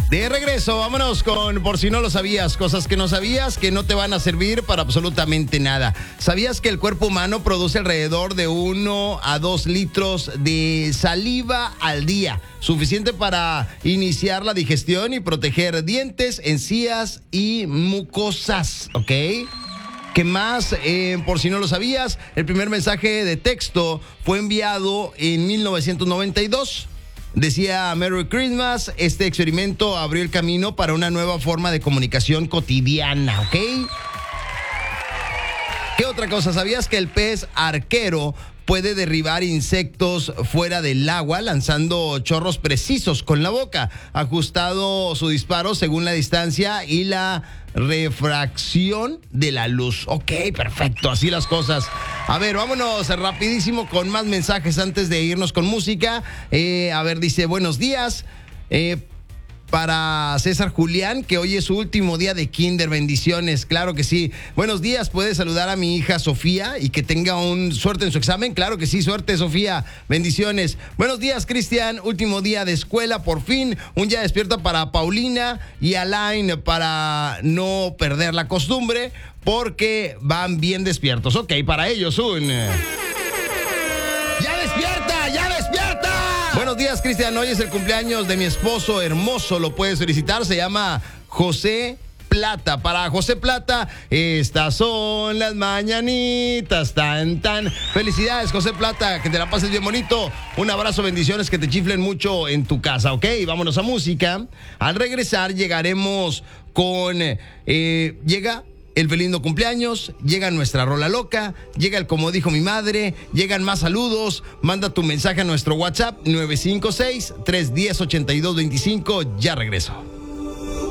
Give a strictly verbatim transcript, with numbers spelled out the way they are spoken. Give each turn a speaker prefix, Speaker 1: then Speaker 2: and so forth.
Speaker 1: De regreso, vámonos con por si no lo sabías, cosas que no sabías que no te van a servir para absolutamente nada. ¿Sabías que el cuerpo humano produce alrededor de uno a dos litros de saliva al día? Suficiente para iniciar la digestión y proteger dientes, encías y mucosas, ¿ok? ¿Qué más? Eh, por si no lo sabías, el primer mensaje de texto fue enviado en mil novecientos noventa y dos. Decía Merry Christmas. Este experimento abrió el camino para una nueva forma de comunicación cotidiana, ¿ok? ¿Qué otra cosa? ¿Sabías que el pez arquero puede derribar insectos fuera del agua lanzando chorros precisos con la boca, ajustado su disparo según la distancia y la refracción de la luz? Ok, perfecto, así las cosas. A ver, vámonos rapidísimo con más mensajes antes de irnos con música. Eh, a ver, dice, buenos días. Eh, Para César Julián, que hoy es su último día de kinder, bendiciones, claro que sí. Buenos días, ¿puedes saludar a mi hija Sofía y que tenga un suerte en su examen? Claro que sí, suerte Sofía, bendiciones. Buenos días, Cristian, último día de escuela, por fin, un día despierta para Paulina y Alain para no perder la costumbre, porque van bien despiertos. Ok, para ellos un... ¡Ya despierta, ya despierta! Buenos días, Cristian. Hoy es el cumpleaños de mi esposo hermoso. Lo puedes felicitar. Se llama José Plata. Para José Plata, estas son las mañanitas. Tan, tan. Felicidades, José Plata. Que te la pases bien bonito. Un abrazo, bendiciones. Que te chiflen mucho en tu casa, ¿ok? Vámonos a música. Al regresar, llegaremos con... Eh, llega... el feliz lindo cumpleaños, llega nuestra rola loca, llega el como dijo mi madre, llegan más saludos, manda tu mensaje a nuestro WhatsApp nueve cinco seis, tres uno cero, ocho dos dos cinco, ya regreso.